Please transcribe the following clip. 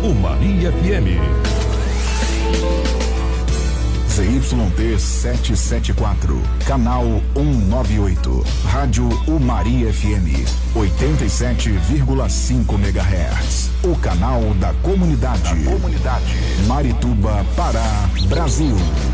Umari FM. ZYT 774, canal 198, Rádio Umari FM, 87,5 MHz. O canal da comunidade. Marituba, Pará, Brasil.